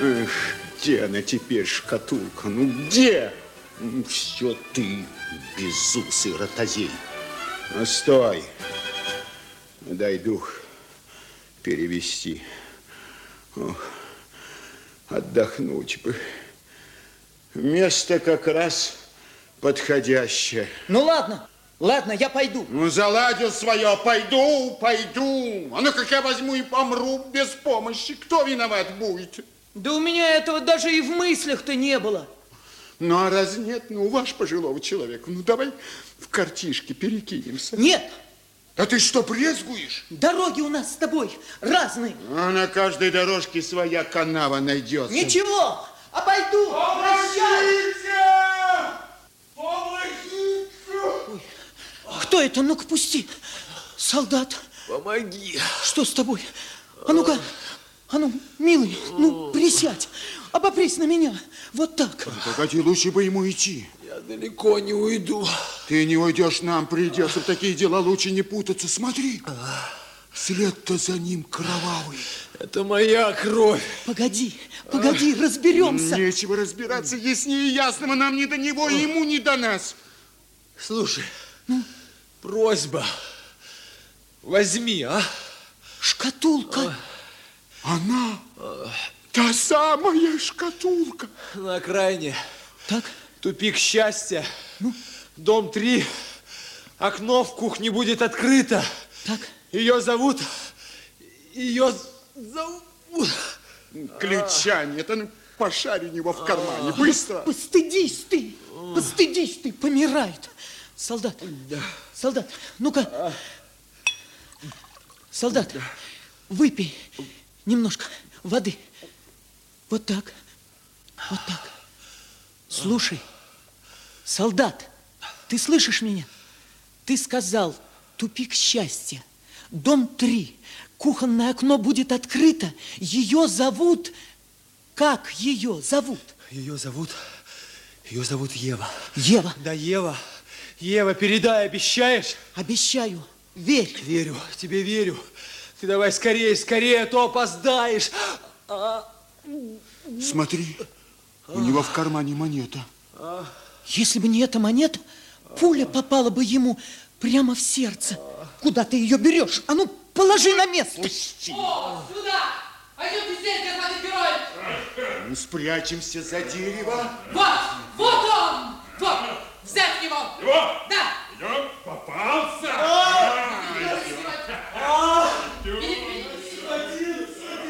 Эх, где она теперь, шкатулка? Ну, где? Все ты, безусый ротозей. Ну, стой. Дай дух перевести. Ох, отдохнуть бы. Место как раз подходящее. Ну, ладно. Ладно, я пойду. Ну, заладил свое. Пойду. А ну, как я возьму и помру без помощи, кто виноват будет? Да у меня этого даже и в мыслях-то не было. Ну, а раз нет, ну, ваш пожилого человека, ну, давай в картишки перекинемся. Нет. А ты что, брезгуешь? Дороги у нас с тобой разные. А на каждой дорожке своя канава найдется. Ничего, обойду. Помогите! Ой, кто это? Ну-ка, пусти. Солдат. Помоги. Что с тобой? А ну-ка, милый, ну, присядь. Обопрись на меня. Вот так. Погоди, лучше бы ему идти. Я далеко не уйду. Ты не уйдешь, нам придется. В такие дела лучше не путаться. Смотри, след-то за ним кровавый. Это моя кровь. Погоди, разберемся. Нечего разбираться, яснее и ясного. Нам не до него, и ему не до нас. Слушай, просьба. Возьми, а? Шкатулка. Она, та самая шкатулка. На окраине. Так? Тупик счастья. Дом 3. Окно в кухне будет открыто. Так. Ее зовут... Ключа нет. А ну, пошарь у него в кармане. Быстро. Постыдись ты. Помирает. Солдат. Солдат, ну-ка. Солдат, выпей немножко воды. Вот так. Слушай, солдат, ты слышишь меня? Ты сказал, тупик счастья, дом 3, кухонное окно будет открыто. Ее зовут... Как ее зовут? Ее зовут Ева. Ева? Да, Ева. Ева, передай, обещаешь? Обещаю. Верь. Верю, тебе верю. Ты давай скорее, а то опоздаешь. Смотри, у него в кармане монета. Если бы не эта монета, пуля попала бы ему прямо в сердце. Куда ты ее берешь? А ну, положи на место. Пусти. О, сюда! Пойдемте здесь, господин герой! Мы спрячемся за дерево. Вот он! Вот! Взять его!